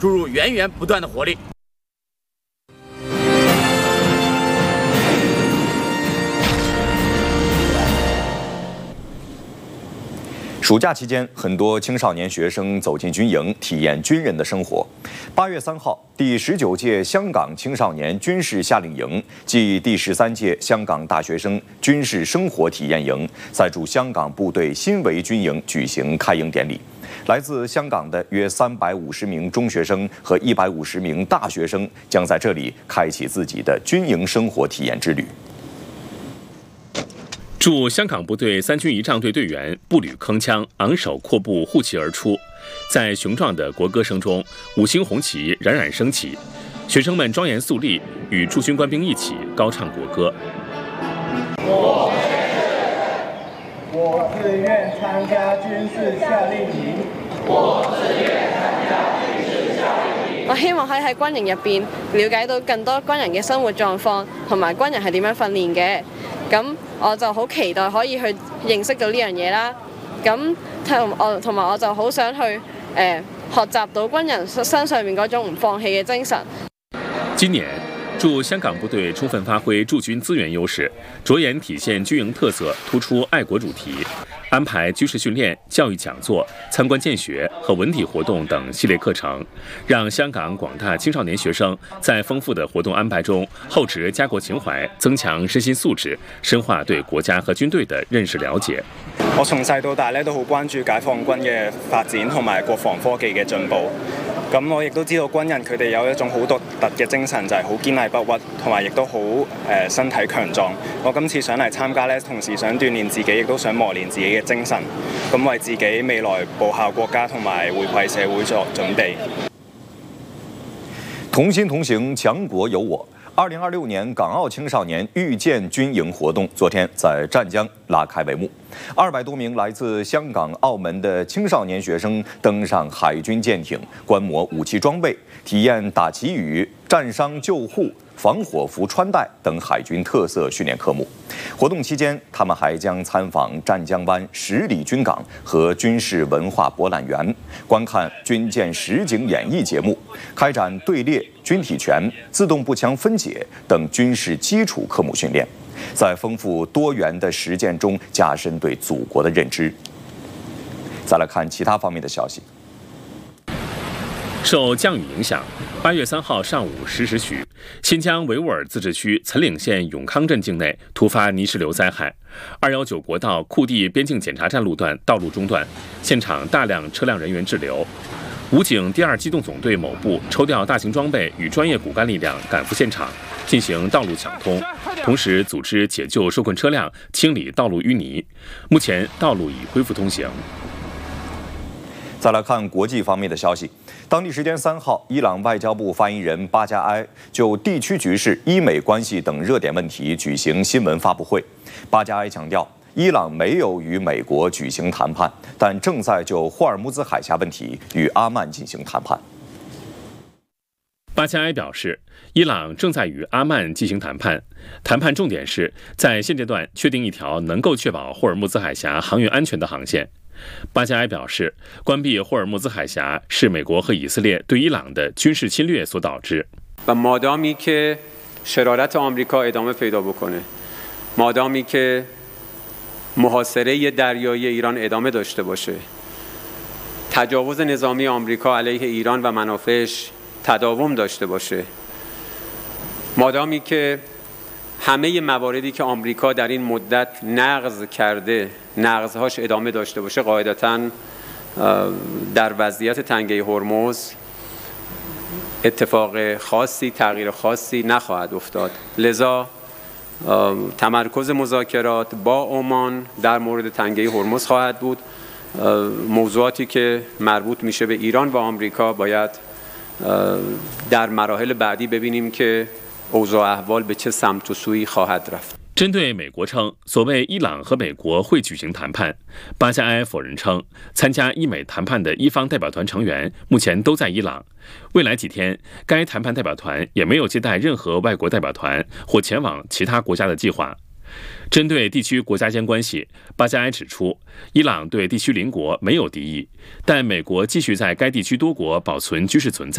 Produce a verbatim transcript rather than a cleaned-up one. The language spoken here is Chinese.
注入源源不断的活力。 暑假期间，很多青少年学生走进军营，体验军人的生活。八月三号，第十九届香港青少年军事夏令营暨第十三届香港大学生军事生活体验营在驻香港部队新围军营举行开营典礼。来自香港的约三百五十名中学生和一百五十名大学生将在这里开启自己的军营生活体验之旅。 驻香港部队三军仪仗队队员步履铿锵，昂首阔步护旗而出，在雄壮的国歌声中，五星红旗冉冉升起，学生们庄严肃立，与驻军官兵一起高唱国歌。 我我自愿参加军事夏令营。我自愿参加军事夏令营。 我希望可以喺軍營入邊了解到更多軍人嘅生活狀況，同埋軍人係點樣訓練嘅。咁我就好期待可以去認識到呢樣嘢啦。咁同我同埋我就好想去誒、呃、學習到軍人身上面嗰種唔放棄嘅精神。 今年，駐香港部隊充分發揮駐軍資源優勢，着眼體現軍營特色，突出愛國主題，安排軍事訓練、教育講座、參觀見學和文體活動等系列課程，讓香港廣大青少年學生在豐富的活動安排中厚植家國情懷，增強身心素質，深化對國家和軍隊的認識了解。 我從細到大咧都好關注解放軍嘅發展同埋國防科技嘅進步。咁我亦都知道軍人佢哋有一種好獨特嘅精神，就係好堅毅不屈，同埋亦都好誒身體強壯。我今次上嚟參加咧，同時想鍛鍊自己，亦都想磨練自己嘅精神，咁為自己未來報效國家同埋回饋社會作準備。 同心同行，強國有我。二零二六年港澳青少年遇見軍營活動昨天在湛江拉開帷幕。二百多名來自香港、澳門的青少年學生登上海軍艦艇，觀摩武器裝備，體驗打旗語、戰傷救護、防火服穿戴等海軍特色訓練科目。活動期間，他們還將參訪湛江灣十里軍港和軍事文化博覽園，觀看軍艦實景演繹節目，開展隊列、軍體拳、自動步槍分解等軍事基礎科目訓練，在豐富多元的實踐中加深對祖國的認知。再來看其他方面的消息。 受降雨影響，八月三號上午十時許，新疆維吾爾自治區岑嶺縣永康鎮境內突發泥石流災害，二一九國道庫地邊境檢查站路段道路中斷，現場大量車輛人員滯留。武警第二機動總隊某部抽調大型裝備與專業骨幹力量趕赴現場，進行道路搶通，同時組織解救受困車輛，清理道路淤泥。目前道路已恢復通行。 再來看國際方面的消息。當地時間三號，伊朗外交部發言人巴加埃就地區局勢、伊美關係等熱點問題舉行新聞發布會。巴加埃強調，伊朗沒有與美國舉行談判，但正在就霍爾木茲海峽問題與阿曼進行談判。 巴加埃表示，伊朗正在與阿曼進行談判，談判重點是在現階段確定一條能夠確保霍爾木茲海峽航運安全的航線。巴加埃表示，關閉霍爾木茲海峽是美國和以色列對伊朗的軍事侵略所導致。 و مادامی که شرارت آمریکا ادامه پیدا بکنه، مادامی که محاصره دریایی ایران ادامه داشته باشه، تجاوز نظامی آمریکا علیه ایران و منافعش تداوم داشته باشه، مادامی که همه مواردی که آمریکا در این مدت نقض کرده نقضهاش ادامه داشته باشه، قاعدتاً در وضعیت تنگه هرمز اتفاق خاصی تغییر خاصی نخواهد افتاد. لذا تمرکز مذاکرات با عمان در مورد تنگه هرمز خواهد بود. موضوعاتی که مربوط میشه به ایران و آمریکا باید در مراحل بعدی ببینیم که اوضاع احوال به چه سمت و سوی خواهد رفت. 针对美国称所谓伊朗和美国会举行谈判，巴加埃否认称参加伊美谈判的伊方代表团成员目前都在伊朗，未来几天该谈判代表团也没有接待任何外国代表团或前往其他国家的计划。针对地区国家间关系，巴加埃指出，伊朗对地区邻国没有敌意，但美国继续在该地区多国保存军事存在。